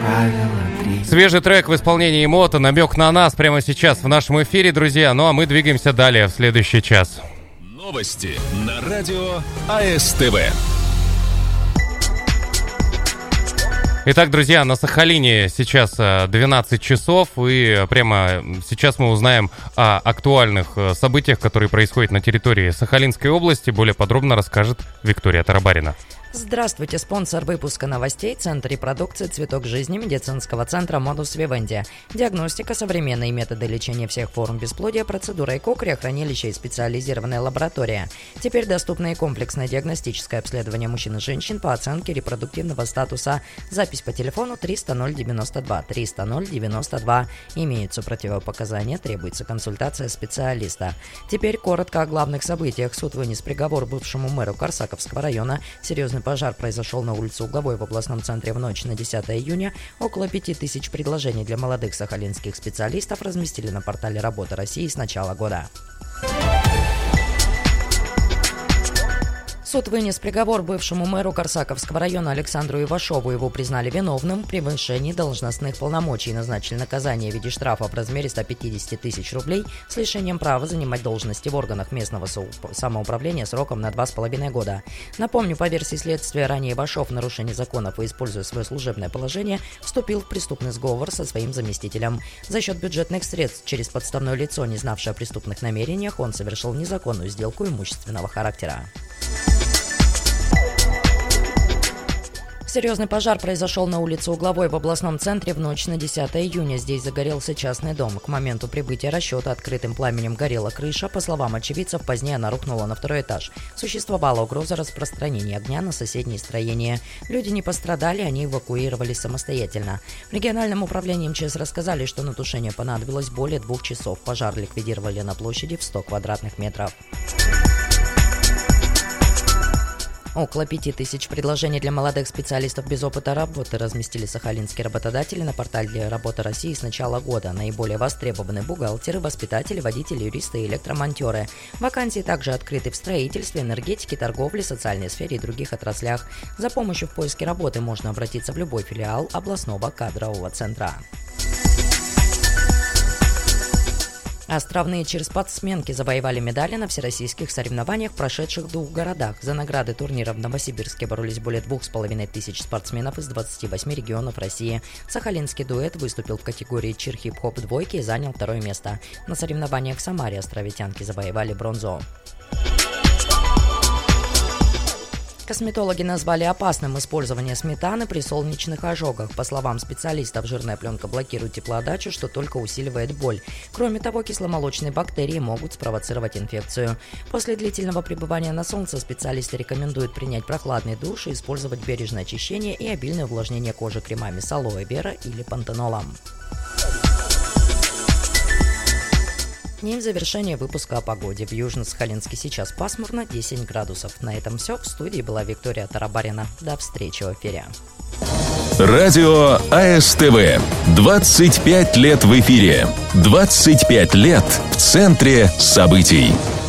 Свежий трек в исполнении Мото, намек на нас прямо сейчас в нашем эфире, друзья. Ну а мы двигаемся далее в следующий час. Новости на радио АСТВ. Итак, друзья, на Сахалине сейчас 12 часов, и прямо сейчас мы узнаем о актуальных событиях, которые происходят на территории Сахалинской области. Более подробно расскажет Виктория Тарабарина. Здравствуйте, спонсор выпуска новостей – Центр репродукции «Цветок жизни» медицинского центра «Модус Вивенди». Диагностика, современные методы лечения всех форм бесплодия, процедура ЭКО, криохранилище и специализированная лаборатория. Теперь доступно и комплексное диагностическое обследование мужчин и женщин по оценке репродуктивного статуса. Запись по телефону 300-092, 300-092. Имеются противопоказания, требуется консультация специалиста. Теперь коротко о главных событиях. Суд вынес приговор бывшему мэру Корсаковского района. Серьезный пожар произошел на улице Угловой в областном центре в ночь на 10 июня. Около 5000 предложений для молодых сахалинских специалистов разместили на портале «Работа России» с начала года. Суд вынес приговор бывшему мэру Корсаковского района Александру Ивашову. Его признали виновным в превышении должностных полномочий и назначили наказание в виде штрафа в размере 150 тысяч рублей с лишением права занимать должности в органах местного самоуправления сроком на 2,5 года. Напомню, по версии следствия, ранее Ивашов в нарушении законов и используя свое служебное положение вступил в преступный сговор со своим заместителем. За счет бюджетных средств через подставное лицо, не знавшее о преступных намерениях, он совершил незаконную сделку имущественного характера. Серьезный пожар произошел на улице Угловой в областном центре в ночь на 10 июня. Здесь загорелся частный дом. К моменту прибытия расчета открытым пламенем горела крыша. По словам очевидцев, позднее она рухнула на второй этаж. Существовала угроза распространения огня на соседние строения. Люди не пострадали, они эвакуировались самостоятельно. В региональном управлении МЧС рассказали, что на тушение понадобилось более 2 часов. Пожар ликвидировали на площади в 100 квадратных метров. Около 5000 предложений для молодых специалистов без опыта работы разместили сахалинские работодатели на портале «Работа России» с начала года. Наиболее востребованы бухгалтеры, воспитатели, водители, юристы и электромонтеры. Вакансии также открыты в строительстве, энергетике, торговле, социальной сфере и других отраслях. За помощью в поиске работы можно обратиться в любой филиал областного кадрового центра. Островные через спортсменки завоевали медали на всероссийских соревнованиях, прошедших в 2 городах. За награды турнира в Новосибирске боролись более 2500 спортсменов из 28 регионов России. Сахалинский дуэт выступил в категории чир-хип-хоп двойки и занял 2 место. На соревнованиях в Самаре островитянки завоевали бронзу. Косметологи назвали опасным использование сметаны при солнечных ожогах. По словам специалистов, жирная пленка блокирует теплоотдачу, что только усиливает боль. Кроме того, кисломолочные бактерии могут спровоцировать инфекцию. После длительного пребывания на солнце специалисты рекомендуют принять прохладный душ и использовать бережное очищение и обильное увлажнение кожи кремами с алоэ вера или пантенолом. И в завершение выпуска о погоде. В Южно-Сахалинске сейчас пасмурно, 10 градусов. На этом все. В студии была Виктория Тарабарина. До встречи в эфире. Радио АСТВ. 25 лет в эфире. 25 лет в центре событий.